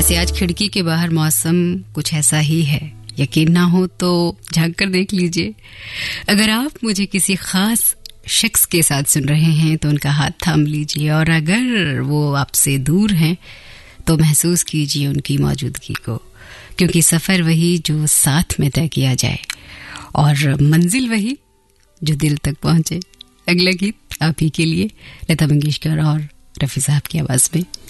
वैसे आज खिड़की के बाहर मौसम कुछ ऐसा ही है। यकीन ना हो तो झांक कर देख लीजिए। अगर आप मुझे किसी खास शख्स के साथ सुन रहे हैं तो उनका हाथ थाम लीजिए, और अगर वो आपसे दूर हैं तो महसूस कीजिए उनकी मौजूदगी को, क्योंकि सफ़र वही जो साथ में तय किया जाए और मंजिल वही जो दिल तक पहुंचे। अगला गीत आप ही के लिए, लता मंगेशकर और रफ़ी साहब की आवाज़ में।